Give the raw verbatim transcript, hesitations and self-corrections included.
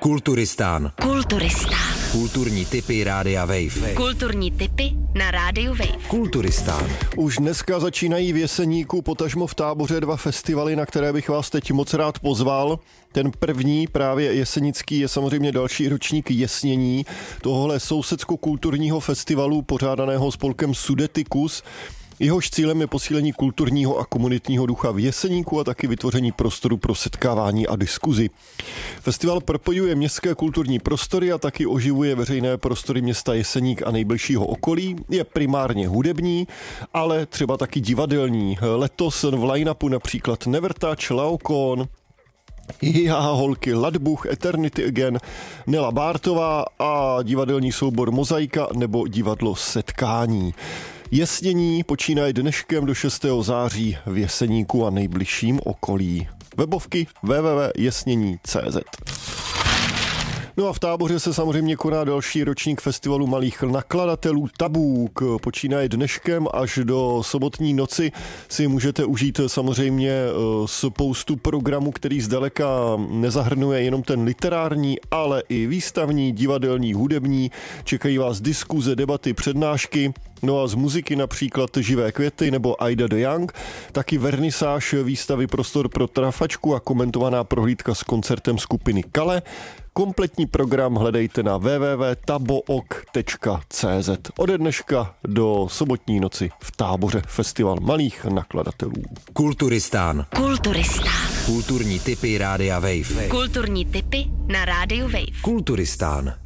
Kulturistán. Kulturistán. Kulturní tipy Rádia Wave. Kulturní tipy na Rádiu Wave. Kulturistán. Už dneska začínají v Jeseníku, potažmo v Táboře, dva festivaly, na které bych vás teď moc rád pozval. Ten první, právě jesenický, je samozřejmě další ročník Jesnění, tohohle sousedsko-kulturního festivalu pořádaného spolkem Sudetikus. Jehož cílem je posílení kulturního a komunitního ducha v Jeseníku a taky vytvoření prostoru pro setkávání a diskuzi. Festival propojuje městské kulturní prostory a taky oživuje veřejné prostory města Jeseník a nejbližšího okolí. Je primárně hudební, ale třeba taky divadelní. Letos v line-upu například Nevertouch, Laocoon, Hiha holky, Ladbuch, Eternity Again, Nela Bártová a divadelní soubor Mozaika nebo divadlo Setkání. Jesnění počínaje dneškem do šestého září v Jeseníku a nejbližším okolí. Webovky w w w tečka jesnění tečka cé zet. No a v Táboře se samozřejmě koná další ročník festivalu malých nakladatelů Tabuk. Počínaje dneškem až do sobotní noci si můžete užít samozřejmě spoustu programů, který zdaleka nezahrnuje jenom ten literární, ale i výstavní, divadelní, hudební. Čekají vás diskuze, debaty, přednášky. No a z muziky například Živé květy nebo Aida de Young, taky vernisáž výstavy Prostor pro trafačku a komentovaná prohlídka s koncertem skupiny Kale. Kompletní program hledejte na w w w tečka tabook tečka cé zet. Ode dneška do sobotní noci v Táboře festival malých nakladatelů. Kulturistán. Kulturistán. Kulturní tipy Rádia Wave. Kulturní tipy na Rádiu Wave. Kulturistán.